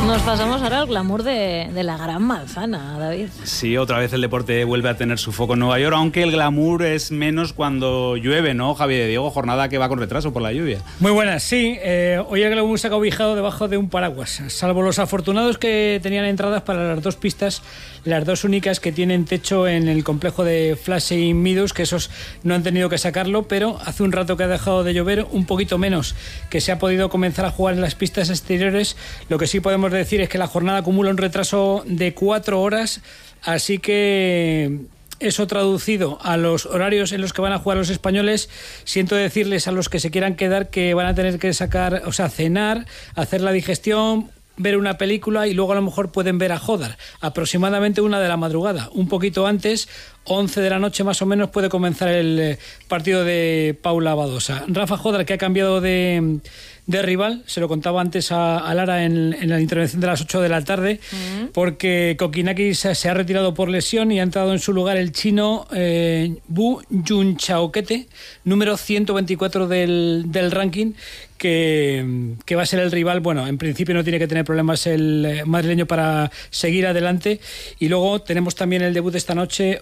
Nos pasamos ahora al glamour de la Gran Manzana, David. Sí, otra vez el deporte vuelve a tener su foco en Nueva York, aunque el glamour es menos cuando llueve, ¿no, Javi de Diego? Jornada que va con retraso por la lluvia. Muy buenas, sí. Hoy el glamour se ha cobijado debajo de un paraguas, salvo los afortunados que tenían entradas para las dos pistas, las dos únicas que tienen techo en el complejo de Flushing Meadows, que esos no han tenido que sacarlo, pero hace un rato que ha dejado de llover, un poquito menos, que se ha podido comenzar a jugar en las pistas exteriores. Lo que sí podemos decir es que la jornada acumula un retraso de 4 horas, así que eso traducido a los horarios en los que van a jugar los españoles, siento decirles a los que se quieran quedar que van a tener que sacar, o sea, cenar, hacer la digestión, ver una película y luego a lo mejor pueden ver a Jodar, aproximadamente 1 de la madrugada, un poquito antes, 11 de la noche más o menos puede comenzar el partido de Paula Badosa. Rafa Jodar, que ha cambiado de rival, se lo contaba antes a Lara en la intervención de las 8 de la tarde, porque Kokinakis se ha retirado por lesión y ha entrado en su lugar el chino Bu Junchaokete, número 124 del ranking, que va a ser el rival. Bueno, en principio no tiene que tener problemas el madrileño para seguir adelante. Y luego tenemos también el debut de esta noche,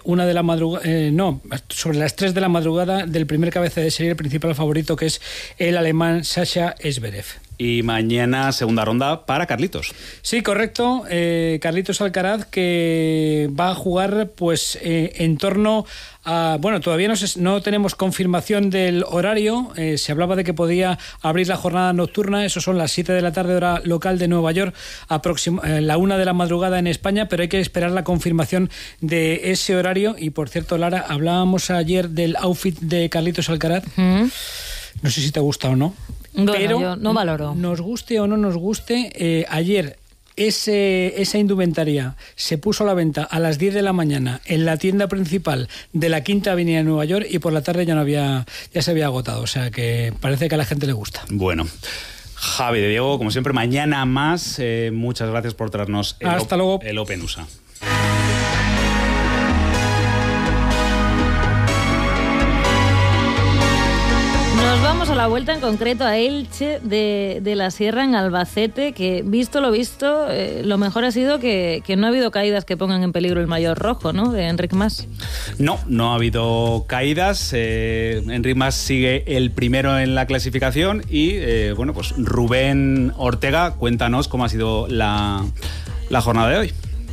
sobre las 3 de la madrugada, del primer cabeza de serie, el principal favorito, que es el alemán Sasha Zverev. Y mañana segunda ronda para Carlitos. Sí, correcto. Carlitos Alcaraz, que va a jugar pues en torno a... Bueno, todavía no tenemos confirmación del horario. Se hablaba de que podía abrir la jornada nocturna. Eso son las 7 de la tarde, hora local de Nueva York, la 1 de la madrugada en España, pero hay que esperar la confirmación de ese horario. Y por cierto, Lara, hablábamos ayer del outfit de Carlitos Alcaraz. No sé si te gusta o no. Bueno, pero yo no valoro. Nos guste o no nos guste, ayer esa indumentaria se puso a la venta a las 10 de la mañana en la tienda principal de la Quinta Avenida de Nueva York y por la tarde ya se había agotado, o sea que parece que a la gente le gusta. Bueno, Javi de Diego, como siempre, mañana más. Muchas gracias por traernos el Open USA. Nos vamos a la vuelta, en concreto a Elche de la Sierra, en Albacete, que visto lo visto, lo mejor ha sido que no ha habido caídas que pongan en peligro el maillot rojo, ¿no?, de Enric Mas. No ha habido caídas. Enric Mas sigue el primero en la clasificación y, pues Rubén Ortega, cuéntanos cómo ha sido la jornada de hoy.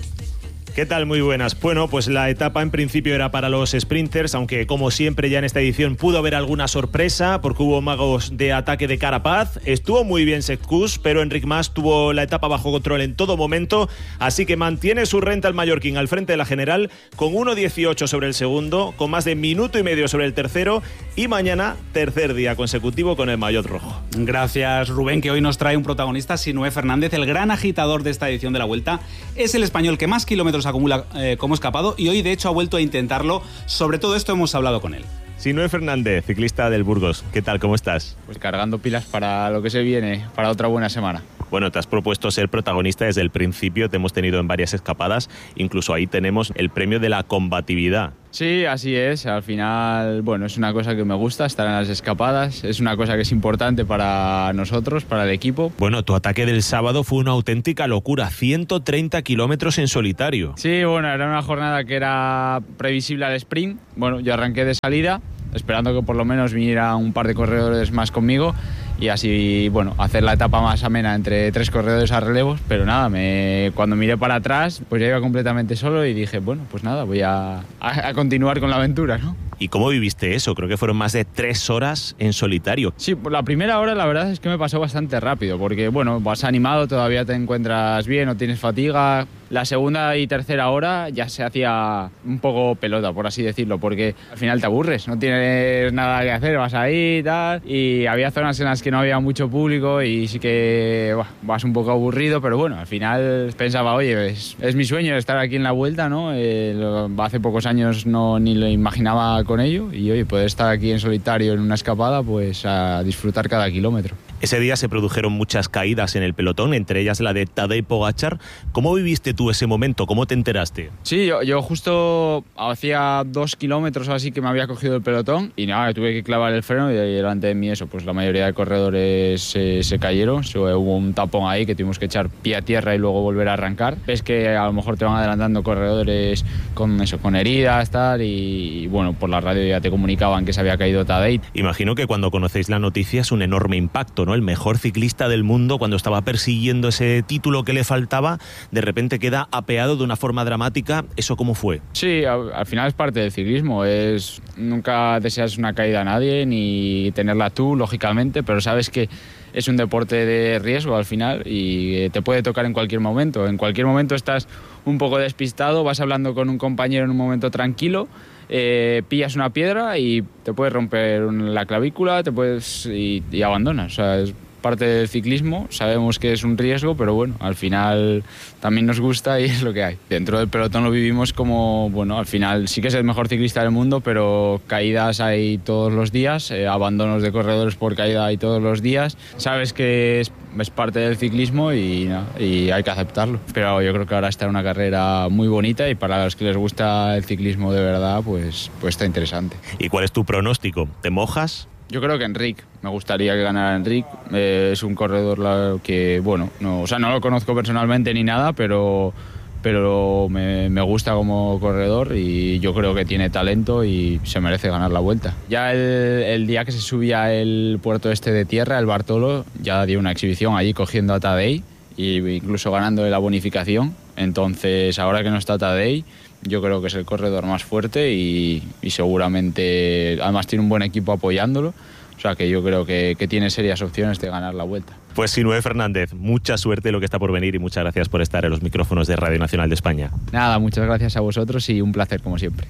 ¿Qué tal? Muy buenas. Bueno, pues la etapa en principio era para los sprinters, aunque como siempre ya en esta edición pudo haber alguna sorpresa porque hubo magos de ataque de Carapaz. Estuvo muy bien Sepp Kuss, pero Enric Mas tuvo la etapa bajo control en todo momento, así que mantiene su renta el mallorquín al frente de la general con 1.18 sobre el segundo, con más de minuto y medio sobre el tercero y mañana tercer día consecutivo con el maillot rojo. Gracias, Rubén, que hoy nos trae un protagonista, Sinué Fernández, el gran agitador de esta edición de la Vuelta. Es el español que más kilómetros acumula como escapado y hoy de hecho ha vuelto a intentarlo. Sobre todo esto hemos hablado con él. Sinué Fernández, ciclista del Burgos. ¿Qué tal? ¿Cómo estás? Pues cargando pilas para lo que se viene, para otra buena semana. Bueno, te has propuesto ser protagonista desde el principio, te hemos tenido en varias escapadas, incluso ahí tenemos el premio de la combatividad. Sí, así es, al final, bueno, es una cosa que me gusta, estar en las escapadas, es una cosa que es importante para nosotros, para el equipo. Bueno, tu ataque del sábado fue una auténtica locura, 130 kilómetros en solitario. Sí, bueno, era una jornada que era previsible al sprint, bueno, yo arranqué de salida, esperando que por lo menos viniera un par de corredores más conmigo y así, bueno, hacer la etapa más amena entre 3 corredores a relevos, pero nada, cuando miré para atrás, pues ya iba completamente solo y dije, bueno, pues nada, voy a continuar con la aventura, ¿no? ¿Y cómo viviste eso? Creo que fueron más de 3 horas en solitario. Sí, pues la primera hora la verdad es que me pasó bastante rápido, porque bueno, vas animado, todavía te encuentras bien, no tienes fatiga. La segunda y tercera hora ya se hacía un poco pelota, por así decirlo, porque al final te aburres, no tienes nada que hacer, vas ahí y tal, y había zonas en las que no había mucho público y sí que vas un poco aburrido, pero bueno, al final pensaba, oye, es mi sueño estar aquí en la Vuelta, ¿no? Hace pocos años ni lo imaginaba con ello y oye, poder estar aquí en solitario en una escapada, pues a disfrutar cada kilómetro. Ese día se produjeron muchas caídas en el pelotón, entre ellas la de Tadej Pogačar. ¿Cómo viviste tú ese momento? ¿Cómo te enteraste? Sí, yo justo hacía 2 kilómetros o así que me había cogido el pelotón y nada, tuve que clavar el freno y delante de mí pues la mayoría de corredores se cayeron. Hubo un tapón ahí que tuvimos que echar pie a tierra y luego volver a arrancar. Ves que a lo mejor te van adelantando corredores con heridas tal, y bueno, por la radio ya te comunicaban que se había caído Tadej. Imagino que cuando conocéis la noticia es un enorme impacto, ¿no? El mejor ciclista del mundo, cuando estaba persiguiendo ese título que le faltaba, de repente queda apeado de una forma dramática. ¿Eso cómo fue? Sí, al final es parte del ciclismo. Nunca deseas una caída a nadie ni tenerla tú, lógicamente, pero sabes que es un deporte de riesgo al final y te puede tocar en cualquier momento. En cualquier momento estás un poco despistado, vas hablando con un compañero en un momento tranquilo, pillas una piedra y te puedes romper la clavícula, y abandonas. O sea, es parte del ciclismo, sabemos que es un riesgo, pero bueno, al final también nos gusta y es lo que hay. Dentro del pelotón lo vivimos como, bueno, al final sí que es el mejor ciclista del mundo, pero caídas hay todos los días, abandonos de corredores por caída hay todos los días. Sabes que es parte del ciclismo y hay que aceptarlo. Pero yo creo que ahora está una carrera muy bonita y para los que les gusta el ciclismo de verdad, pues está interesante. ¿Y cuál es tu pronóstico? ¿Te mojas? Yo creo que Enric, me gustaría que ganara Enric. Es un corredor que, bueno, no lo conozco personalmente ni nada, pero me gusta como corredor y yo creo que tiene talento y se merece ganar la Vuelta. Ya el día que se subía el puerto de tierra, el Bartolo, ya dio una exhibición allí cogiendo a Tadej e incluso ganando la bonificación. Entonces, ahora que no está Tadej, yo creo que es el corredor más fuerte y seguramente, además tiene un buen equipo apoyándolo, o sea que yo creo que tiene serias opciones de ganar la Vuelta. Pues Sinué Fernández, mucha suerte en lo que está por venir y muchas gracias por estar en los micrófonos de Radio Nacional de España. Nada, muchas gracias a vosotros y un placer como siempre.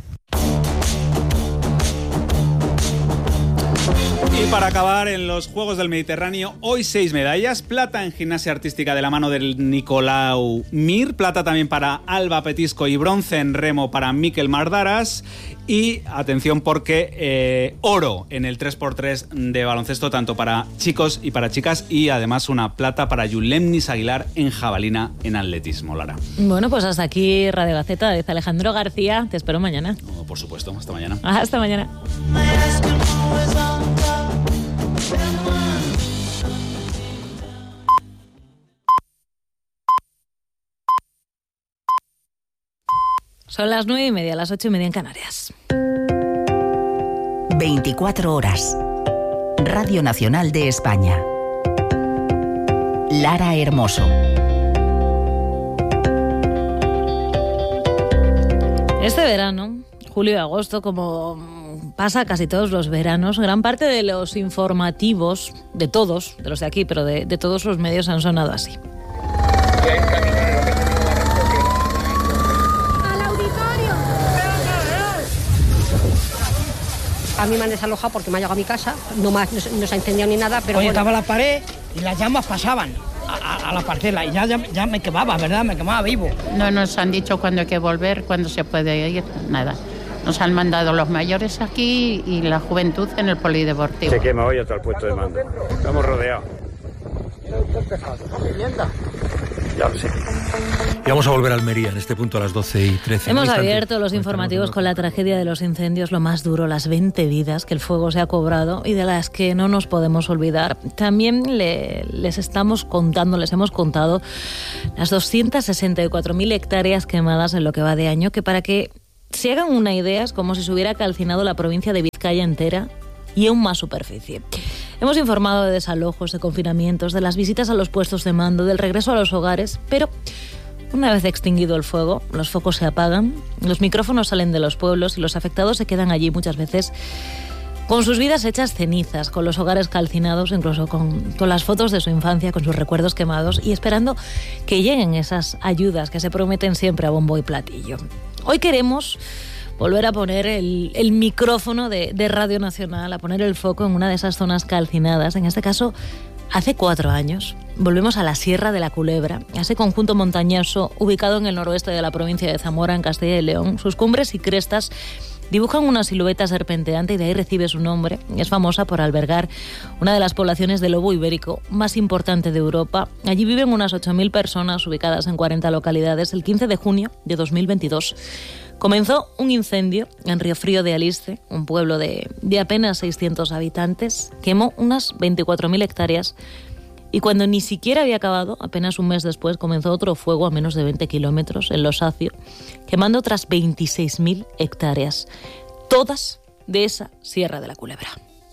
Y para acabar, en los Juegos del Mediterráneo, hoy 6 medallas. Plata en gimnasia artística de la mano del Nicolau Mir. Plata también para Alba Petisco y bronce en remo para Mikel Mardaras. Y atención porque oro en el 3x3 de baloncesto, tanto para chicos y para chicas. Y además una plata para Yulemnis Aguilar en jabalina en atletismo, Lara. Bueno, pues hasta aquí Radio Gaceta. Desde Alejandro García, te espero mañana. Oh, por supuesto, hasta mañana. Hasta mañana. Son las 9:30, las 8:30 en Canarias. 24 horas. Radio Nacional de España. Lara Hermoso. Este verano, julio y agosto, como pasa casi todos los veranos, gran parte de los informativos, de todos, de los de aquí, pero de todos los medios han sonado así. A mí me han desalojado porque me ha llegado a mi casa, no se ha incendiado ni nada, pero Oye, bueno. estaba la pared y las llamas pasaban a la parcela y ya me quemaba, ¿verdad? Me quemaba vivo. No nos han dicho cuándo hay que volver, cuándo se puede ir, nada. Nos han mandado los mayores aquí y la juventud en el polideportivo. Se quema hoy hasta el puesto de mando. Estamos rodeados. Ya lo sé. Y vamos a volver a Almería en este punto a las 12:13. Hemos abierto los informativos con la tragedia de los incendios, lo más duro, las 20 vidas que el fuego se ha cobrado y de las que no nos podemos olvidar. También les hemos contado las 264.000 hectáreas quemadas en lo que va de año, que para que se hagan una idea es como si se hubiera calcinado la provincia de Vizcaya entera y aún más superficie. Hemos informado de desalojos, de confinamientos, de las visitas a los puestos de mando, del regreso a los hogares, pero una vez extinguido el fuego, los focos se apagan, los micrófonos salen de los pueblos y los afectados se quedan allí muchas veces con sus vidas hechas cenizas, con los hogares calcinados, incluso con las fotos de su infancia, con sus recuerdos quemados y esperando que lleguen esas ayudas que se prometen siempre a bombo y platillo. Hoy queremos volver a poner el micrófono de Radio Nacional, a poner el foco en una de esas zonas calcinadas, en este caso hace 4 años. Volvemos a la Sierra de la Culebra, a ese conjunto montañoso ubicado en el noroeste de la provincia de Zamora, en Castilla y León. Sus cumbres y crestas Dibujan una silueta serpenteante y de ahí recibe su nombre. Es famosa por albergar una de las poblaciones de lobo ibérico más importante de Europa. Allí viven unas 8.000 personas ubicadas en 40 localidades. El 15 de junio de 2022 comenzó un incendio en Riofrío de Aliste, un pueblo de apenas 600 habitantes. Quemó unas 24.000 hectáreas y cuando ni siquiera había acabado, apenas un mes después, comenzó otro fuego a menos de 20 kilómetros en Losacio, quemando otras 26.000 hectáreas, todas de esa Sierra de la Culebra.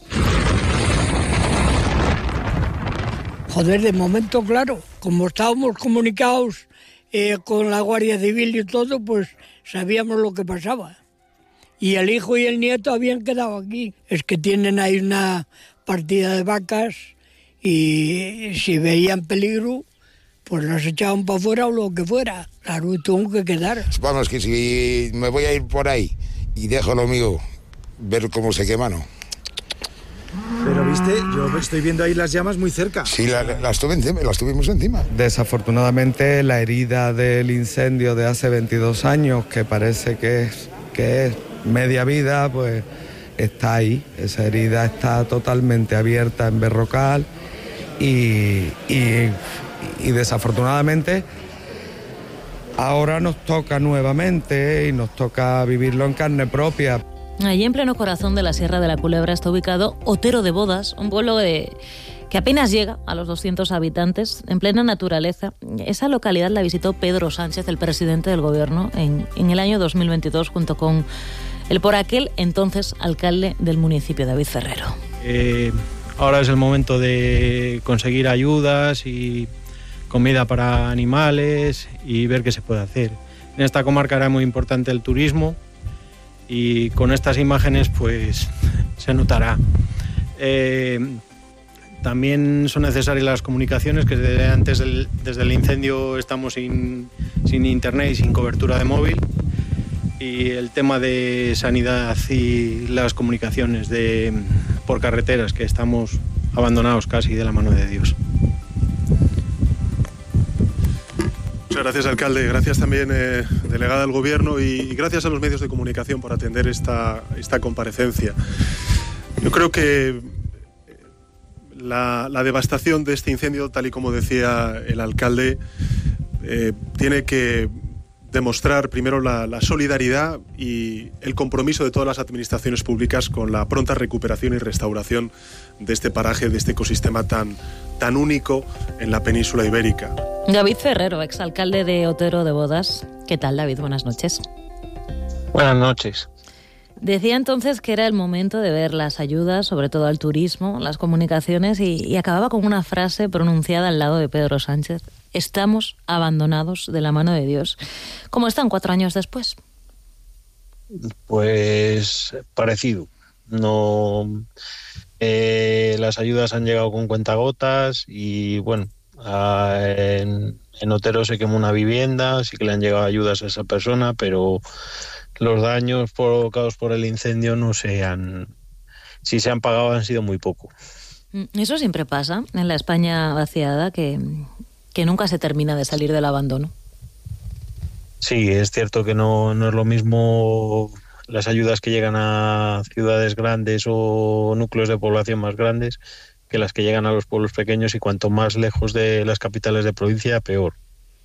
Joder, de momento, claro, como estábamos comunicados con la Guardia Civil y todo, pues sabíamos lo que pasaba. Y el hijo y el nieto habían quedado aquí. Es que tienen ahí una partida de vacas y si veían peligro, pues las echaban para afuera o lo que fuera. Claro, tuvo que quedar. Vamos, que si me voy a ir por ahí y dejo lo mío, ver cómo se quema, ¿no? Pero viste, yo estoy viendo ahí las llamas muy cerca. Sí, las tuvimos encima. Desafortunadamente la herida del incendio de hace 22 años, que parece que es media vida, pues está ahí. Esa herida está totalmente abierta en Berrocal y desafortunadamente ahora nos toca nuevamente y nos toca vivirlo en carne propia. Allí en pleno corazón de la Sierra de la Culebra está ubicado Otero de Bodas, un pueblo que apenas llega a los 200 habitantes, en plena naturaleza. Esa localidad la visitó Pedro Sánchez, el presidente del gobierno, en el año 2022, junto con el por aquel entonces alcalde del municipio, David Ferrero. Ahora es el momento de conseguir ayudas y comida para animales y ver qué se puede hacer. En esta comarca era muy importante el turismo y con estas imágenes pues se notará. También son necesarias las comunicaciones, que desde el incendio estamos sin internet y sin cobertura de móvil. Y el tema de sanidad y las comunicaciones por carreteras, que estamos abandonados casi de la mano de Dios. Muchas gracias, alcalde. Gracias también, delegada del Gobierno, y gracias a los medios de comunicación por atender esta comparecencia. Yo creo que la devastación de este incendio, tal y como decía el alcalde, tiene que demostrar primero la solidaridad y el compromiso de todas las administraciones públicas con la pronta recuperación y restauración de este paraje, de este ecosistema tan único en la península ibérica. David Ferrero, exalcalde de Otero de Bodas. ¿Qué tal, David? Buenas noches. Buenas noches. Decía entonces que era el momento de ver las ayudas, sobre todo al turismo, las comunicaciones, y acababa con una frase pronunciada al lado de Pedro Sánchez: estamos abandonados de la mano de Dios. ¿Cómo están 4 años después? Pues parecido. No, las ayudas han llegado con cuentagotas y bueno, en Otero se quemó una vivienda, sí que le han llegado ayudas a esa persona, pero los daños provocados por el incendio si se han pagado, han sido muy poco. Eso siempre pasa en la España vaciada, que nunca se termina de salir del abandono. Sí, es cierto que no es lo mismo las ayudas que llegan a ciudades grandes o núcleos de población más grandes que las que llegan a los pueblos pequeños, y cuanto más lejos de las capitales de provincia, peor.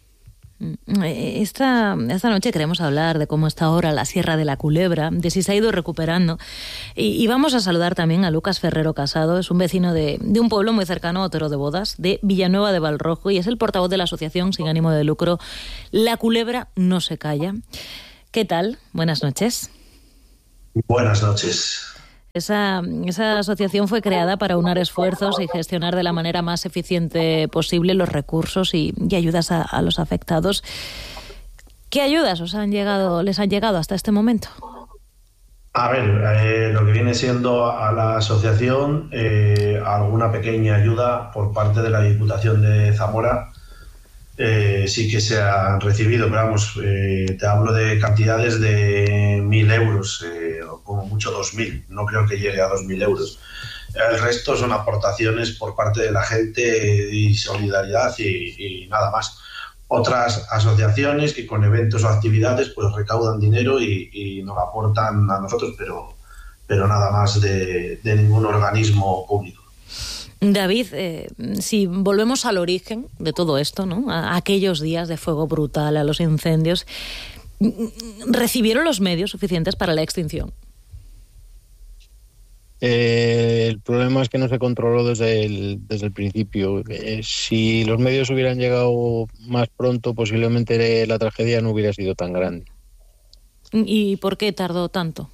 Esta noche queremos hablar de cómo está ahora la Sierra de la Culebra, de si se ha ido recuperando, y vamos a saludar también a Lucas Ferrero Casado. Es un vecino de un pueblo muy cercano a Otero de Bodas, de Villanueva de Valrojo, y es el portavoz de la asociación sin ánimo de lucro La Culebra no se calla. ¿Qué tal? Buenas noches. Buenas noches. Esa asociación fue creada para unar esfuerzos y gestionar de la manera más eficiente posible los recursos y ayudas a los afectados. ¿Qué ayudas les han llegado hasta este momento? A ver, lo que viene siendo a la asociación, alguna pequeña ayuda por parte de la Diputación de Zamora, sí que se han recibido, pero vamos, te hablo de cantidades de 1.000 euros, o como mucho 2.000, no creo que llegue a 2.000 euros. El resto son aportaciones por parte de la gente y solidaridad y nada más. otras asociaciones que con eventos o actividades pues recaudan dinero y nos aportan a nosotros, pero nada más de ningún organismo público. David, si volvemos al origen de todo esto, ¿no? A aquellos días de fuego brutal, a los incendios, ¿recibieron los medios suficientes para la extinción? El problema es que no se controló desde el principio. Si los medios hubieran llegado más pronto, posiblemente la tragedia no hubiera sido tan grande. ¿Y por qué tardó tanto?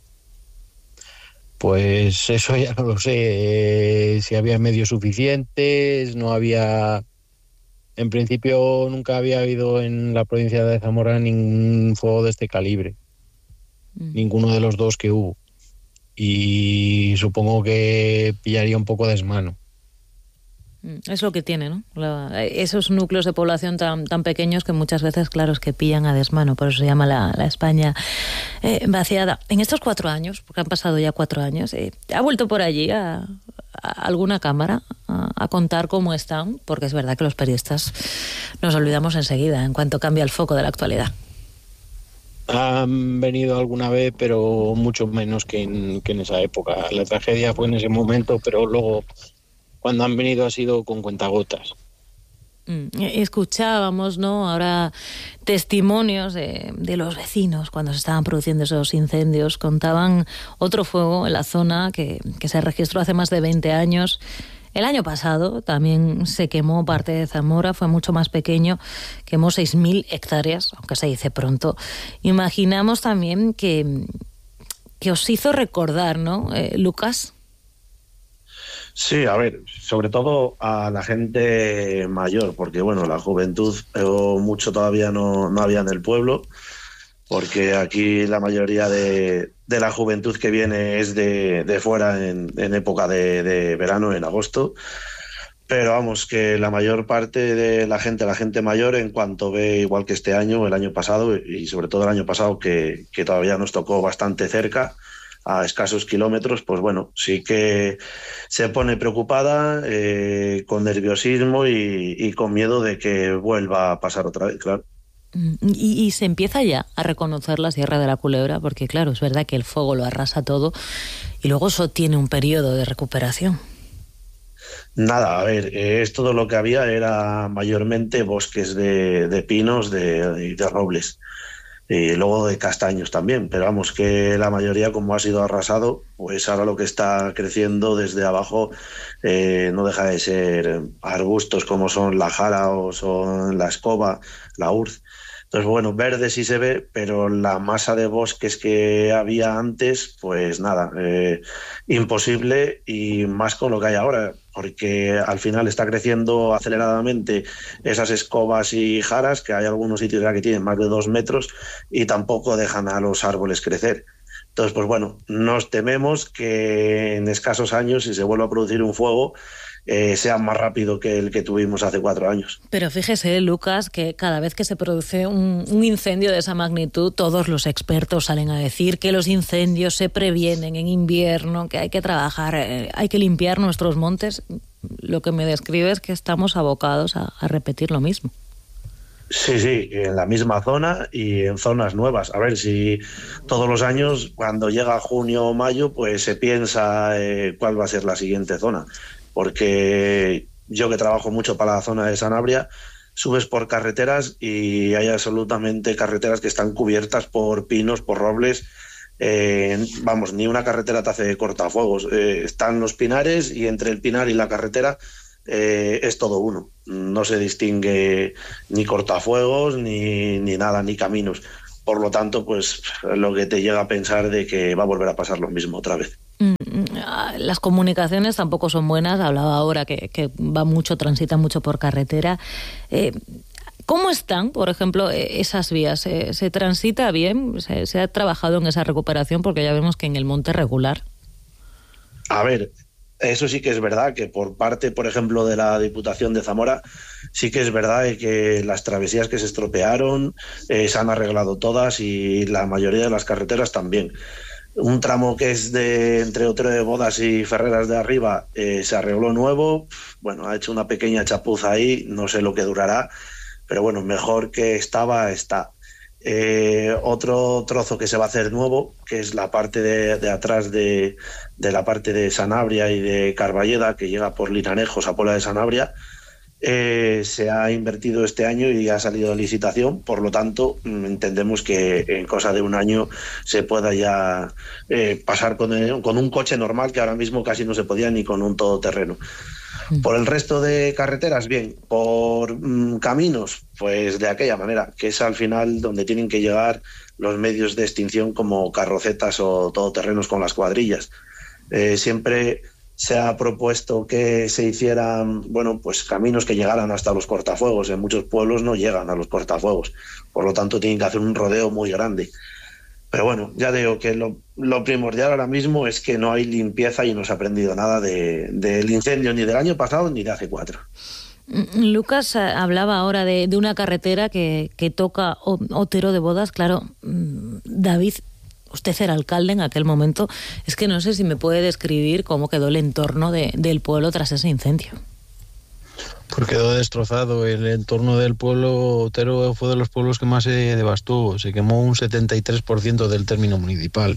Pues eso ya no lo sé. Si había medios suficientes, no había... En principio nunca había habido en la provincia de Zamora ningún fuego de este calibre. Ninguno de los dos que hubo. Y supongo que pillaría un poco desmano. Es lo que tiene, ¿no? Esos núcleos de población tan pequeños que muchas veces, claro, es que pillan a desmano, por eso se llama la España vaciada. En estos 4 años, porque han pasado ya 4 años, ¿ha vuelto por allí a alguna cámara a contar cómo están? Porque es verdad que los periodistas nos olvidamos enseguida en cuanto cambia el foco de la actualidad. Han venido alguna vez, pero mucho menos que en esa época. La tragedia fue en ese momento, pero luego cuando han venido ha sido con cuentagotas. Escuchábamos, ¿no?, ahora testimonios de los vecinos cuando se estaban produciendo esos incendios. Contaban otro fuego en la zona que se registró hace más de 20 años. El año pasado también se quemó parte de Zamora, fue mucho más pequeño, quemó 6.000 hectáreas, aunque se dice pronto. Imaginamos también que os hizo recordar, ¿no, Lucas? Sí, a ver, sobre todo a la gente mayor, porque bueno, la juventud mucho todavía no había en el pueblo, porque aquí la mayoría de la juventud que viene es de fuera en época de verano, en agosto. Pero vamos, que la mayor parte de la gente mayor, en cuanto ve, igual que este año, el año pasado, y sobre todo el año pasado, que todavía nos tocó bastante cerca, a escasos kilómetros, pues bueno, sí que se pone preocupada, con nerviosismo y con miedo de que vuelva a pasar otra vez, claro. Y se empieza ya a reconocer la Sierra de la Culebra, porque claro, es verdad que el fuego lo arrasa todo y luego eso tiene un periodo de recuperación. Nada, a ver, todo lo que había era mayormente bosques de pinos y de robles, y luego de castaños también, pero vamos, que la mayoría, como ha sido arrasado, pues ahora lo que está creciendo desde abajo no deja de ser arbustos como son la jara o son la escoba, la urz. Entonces, bueno, verde sí se ve, pero la masa de bosques que había antes, pues nada, imposible, y más con lo que hay ahora, porque al final está creciendo aceleradamente esas escobas y jaras, que hay algunos sitios ya que tienen más de 2 metros y tampoco dejan a los árboles crecer. Entonces, pues bueno, nos tememos que en escasos años, si se vuelve a producir un fuego, sea más rápido que el que tuvimos hace 4 años. Pero fíjese, Lucas, que cada vez que se produce un incendio de esa magnitud, todos los expertos salen a decir que los incendios se previenen en invierno, que hay que trabajar, hay que limpiar nuestros montes. Lo que me describe es que estamos abocados a repetir lo mismo. Sí, en la misma zona y en zonas nuevas. A ver, si todos los años, cuando llega junio o mayo, pues se piensa cuál va a ser la siguiente zona. Porque yo, que trabajo mucho para la zona de Sanabria, subes por carreteras y hay absolutamente carreteras que están cubiertas por pinos, por robles. Vamos, ni una carretera te hace cortafuegos. Están los pinares y entre el pinar y la carretera es todo uno. No se distingue ni cortafuegos ni nada, ni caminos. Por lo tanto, pues lo que te llega a pensar de que va a volver a pasar lo mismo otra vez. Las comunicaciones tampoco son buenas. Hablaba ahora que va mucho, transita mucho por carretera. ¿Cómo están, por ejemplo, esas vías? ¿Se transita bien? ¿Se ha trabajado en esa recuperación? Porque ya vemos que en el monte es regular. A ver, eso sí que es verdad, que por parte, por ejemplo, de la Diputación de Zamora, sí que es verdad que las travesías que se estropearon se han arreglado todas, y la mayoría de las carreteras también. Un tramo que es entre Otero de Bodas y Ferreras de Arriba se arregló nuevo. Bueno, ha hecho una pequeña chapuza ahí, no sé lo que durará, pero bueno, mejor que está. Otro trozo que se va a hacer nuevo, que es la parte de atrás de la parte de Sanabria y de Carballeda, que llega por Linarejos a Puebla de Sanabria, se ha invertido este año y ha salido de licitación. Por lo tanto, entendemos que en cosa de un año se pueda ya pasar con un coche normal, que ahora mismo casi no se podía ni con un todoterreno. Por el resto de carreteras, bien. Por caminos, pues de aquella manera, que es al final donde tienen que llegar los medios de extinción como carrocetas o todoterrenos con las cuadrillas. Siempre se ha propuesto que se hicieran, pues caminos que llegaran hasta los cortafuegos. En muchos pueblos no llegan a los cortafuegos, por lo tanto tienen que hacer un rodeo muy grande. Pero bueno, ya digo que lo primordial ahora mismo es que no hay limpieza y no se ha aprendido nada del incendio ni del año pasado ni de hace 4. Lucas hablaba ahora de una carretera que toca Otero de Bodas. Claro, David, usted era alcalde en aquel momento. Es que no sé si me puede describir cómo quedó el entorno del pueblo tras ese incendio. Pues quedó destrozado. El entorno del pueblo, Otero fue de los pueblos que más se devastó. Se quemó un 73% del término municipal.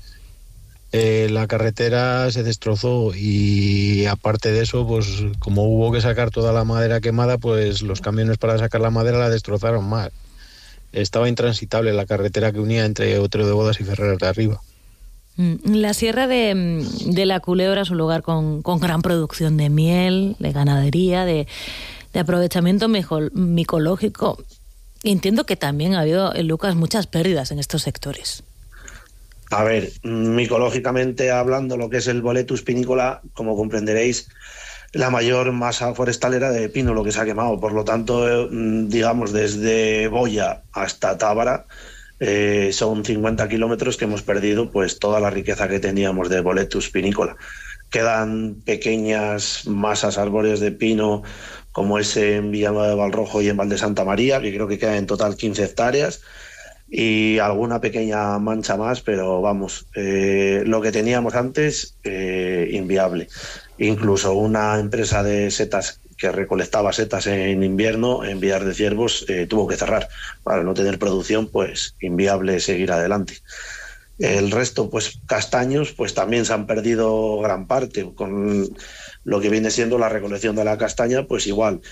La carretera se destrozó y aparte de eso, pues como hubo que sacar toda la madera quemada, pues los camiones para sacar la madera la destrozaron más. Estaba intransitable la carretera que unía entre Otero de Bodas y Ferreras de Arriba. La Sierra de la Culebra es un lugar con gran producción de miel, de ganadería, de aprovechamiento micológico. Entiendo que también ha habido, Lucas, muchas pérdidas en estos sectores. A ver, micológicamente hablando, lo que es el Boletus pinícola, como comprenderéis, la mayor masa forestal era de pino lo que se ha quemado. Por lo tanto, digamos, desde Boya hasta Tábara, son 50 kilómetros que hemos perdido pues toda la riqueza que teníamos de Boletus pinícola. Quedan pequeñas masas arbóreas de pino, como es en Villanueva de Valrojo y en Val de Santa María, que creo que quedan en total 15 hectáreas, y alguna pequeña mancha más, pero vamos, lo que teníamos antes, inviable. Incluso una empresa de setas que recolectaba setas en invierno en Villar de Ciervos tuvo que cerrar. Para no tener producción, pues inviable seguir adelante. El resto, pues castaños, pues también se han perdido gran parte. Con lo que viene siendo la recolección de la castaña, pues igual.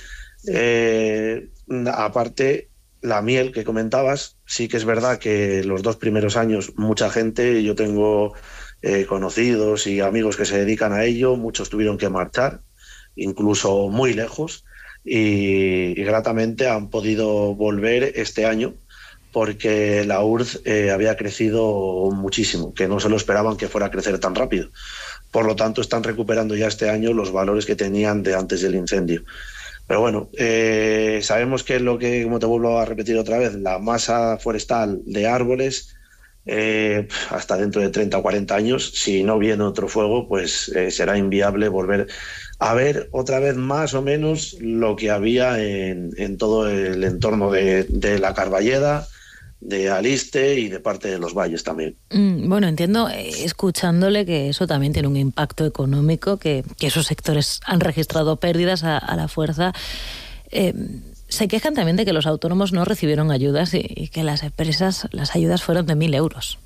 Aparte, la miel que comentabas, sí que es verdad que los 2 primeros años mucha gente, yo tengo conocidos y amigos que se dedican a ello, muchos tuvieron que marchar, incluso muy lejos, y gratamente han podido volver este año porque la URSS había crecido muchísimo, que no se lo esperaban que fuera a crecer tan rápido. Por lo tanto, están recuperando ya este año los valores que tenían de antes del incendio. Pero bueno, sabemos que lo que, como te vuelvo a repetir otra vez, la masa forestal de árboles, hasta dentro de 30 o 40 años, si no viene otro fuego, pues será inviable volver a ver otra vez más o menos lo que había en todo el entorno de la Carballeda, de Aliste y de parte de los valles también. Bueno, entiendo, escuchándole, que eso también tiene un impacto económico, que esos sectores han registrado pérdidas a la fuerza. Se quejan también de que los autónomos no recibieron ayudas y que las empresas, las ayudas fueron de 1.000 euros.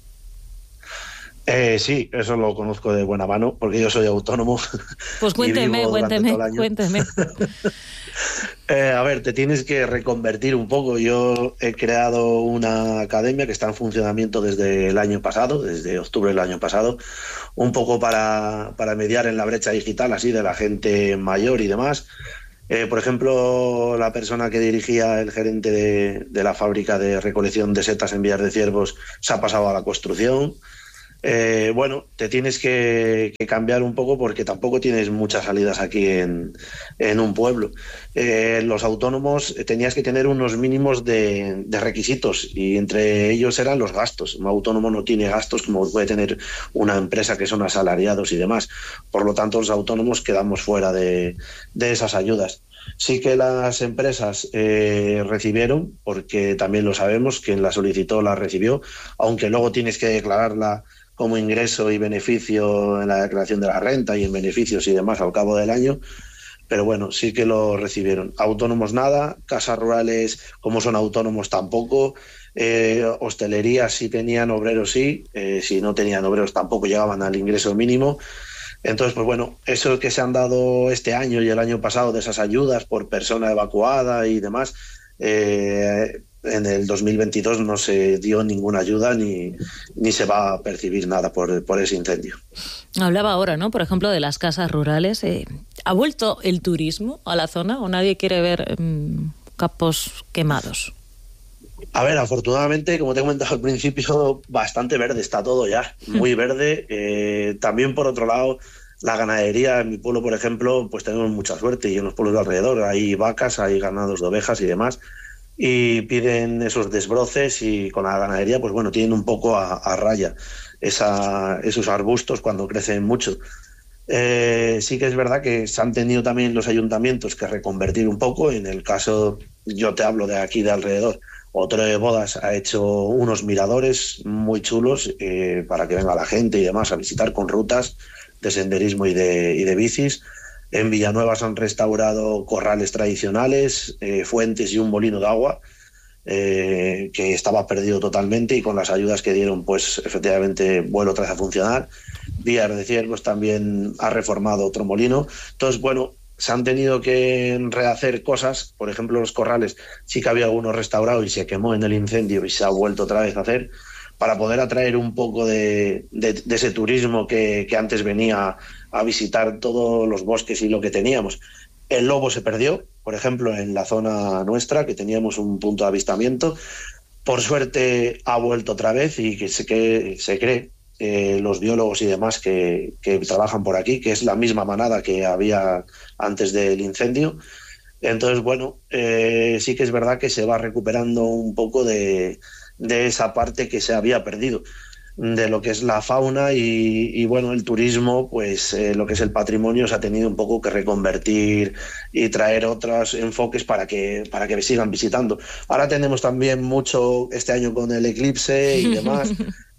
Sí, eso lo conozco de buena mano, porque yo soy autónomo. Pues cuénteme. A ver, te tienes que reconvertir un poco. Yo he creado una academia que está en funcionamiento desde el año pasado, desde octubre del año pasado, un poco para mediar en la brecha digital, así, de la gente mayor y demás. Por ejemplo, la persona que dirigía, el gerente de la fábrica de recolección de setas en Villar de Ciervos, se ha pasado a la construcción. Bueno, te tienes que cambiar un poco porque tampoco tienes muchas salidas aquí en un pueblo. Los autónomos tenías que tener unos mínimos de requisitos y entre ellos eran los gastos. Un autónomo no tiene gastos como puede tener una empresa, que son asalariados y demás. Por lo tanto, los autónomos quedamos fuera de esas ayudas. Sí que las empresas recibieron, porque también lo sabemos, quien la solicitó la recibió, aunque luego tienes que declararla como ingreso y beneficio en la declaración de la renta y en beneficios y demás al cabo del año. pero bueno, sí que lo recibieron. Autónomos nada, casas rurales como son autónomos tampoco, hostelería si tenían obreros sí, si no tenían obreros tampoco llegaban al ingreso mínimo. Entonces, pues bueno, eso que se han dado este año y el año pasado de esas ayudas por persona evacuada y demás, en el 2022 no se dio ninguna ayuda ni se va a percibir nada por ese incendio. Hablaba ahora, ¿no? Por ejemplo, de las casas rurales. ¿Ha vuelto el turismo a la zona o nadie quiere ver campos quemados? A ver, afortunadamente, como te he comentado al principio, bastante verde está todo ya, muy verde. También, por otro lado, la ganadería, en mi pueblo, por ejemplo, pues tenemos mucha suerte y en los pueblos de alrededor hay vacas, hay ganados de ovejas y demás, y piden esos desbroces y con la ganadería, pues bueno, tienen un poco a raya esos arbustos cuando crecen mucho. Sí que es verdad que se han tenido también los ayuntamientos que reconvertir un poco. En el caso, yo te hablo de aquí de alrededor, Otro de Bodas ha hecho unos miradores muy chulos para que venga la gente y demás a visitar, con rutas de senderismo y de bicis. En Villanueva se han restaurado corrales tradicionales, fuentes y un molino de agua que estaba perdido totalmente, y con las ayudas que dieron, pues efectivamente vuelve otra vez a funcionar. Villar de Ciervos también ha reformado otro molino. Entonces, bueno, se han tenido que rehacer cosas. Por ejemplo, los corrales sí que había algunos restaurados y se quemó en el incendio y se ha vuelto otra vez a hacer, para poder atraer un poco de ese turismo que antes venía a visitar todos los bosques y lo que teníamos. El lobo se perdió, por ejemplo, en la zona nuestra, que teníamos un punto de avistamiento. Por suerte ha vuelto otra vez, y que se cree, los biólogos y demás que trabajan por aquí, que es la misma manada que había antes del incendio. Entonces, bueno, sí que es verdad que se va recuperando un poco de esa parte que se había perdido, de lo que es la fauna y bueno, el turismo, pues lo que es el patrimonio se ha tenido un poco que reconvertir y traer otros enfoques para que sigan visitando. Ahora tenemos también mucho este año con el eclipse y demás,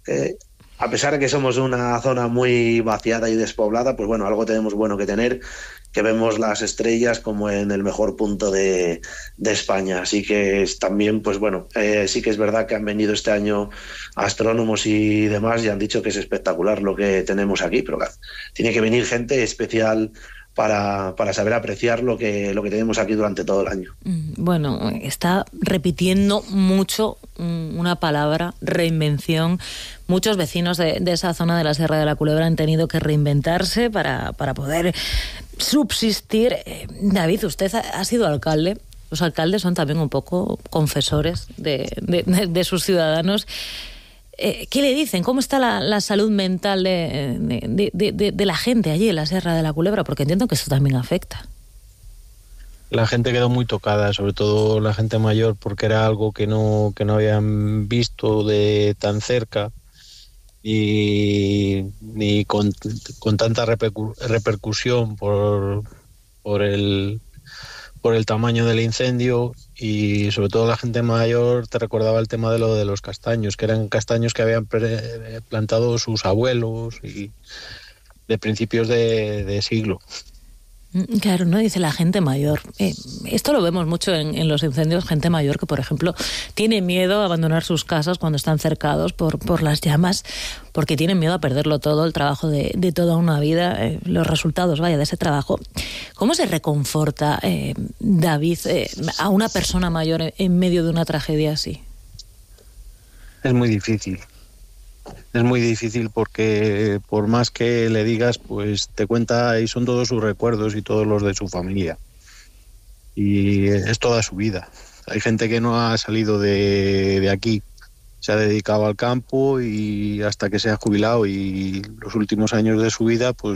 a pesar de que somos una zona muy vaciada y despoblada, pues bueno, algo tenemos bueno que tener, que vemos las estrellas como en el mejor punto de España. Así que también, pues bueno, sí que es verdad que han venido este año astrónomos y demás y han dicho que es espectacular lo que tenemos aquí, pero claro, tiene que venir gente especial para saber apreciar lo que tenemos aquí durante todo el año. Bueno, está repitiendo mucho una palabra, reinvención. Muchos vecinos de esa zona de la Sierra de la Culebra han tenido que reinventarse para poder subsistir. David, usted ha sido alcalde. Los alcaldes son también un poco confesores de sus ciudadanos. ¿Qué le dicen? ¿Cómo está la salud mental de la gente allí en la Sierra de la Culebra? Porque entiendo que eso también afecta. La gente quedó muy tocada, sobre todo la gente mayor, porque era algo que no habían visto de tan cerca y con tanta repercusión por el tamaño del incendio. Y sobre todo la gente mayor te recordaba el tema de lo de los castaños, que eran castaños que habían plantado sus abuelos y de principios de siglo. Claro, ¿no? Dice la gente mayor. Esto lo vemos mucho en los incendios, gente mayor que, por ejemplo, tiene miedo a abandonar sus casas cuando están cercados por las llamas, porque tienen miedo a perderlo todo, el trabajo de toda una vida, los resultados, de ese trabajo. ¿Cómo se reconforta, David, a una persona mayor en medio de una tragedia así? Es muy difícil. Es muy difícil porque por más que le digas, pues te cuenta y son todos sus recuerdos y todos los de su familia. Y es toda su vida. Hay gente que no ha salido de aquí, se ha dedicado al campo y hasta que se ha jubilado, y los últimos años de su vida pues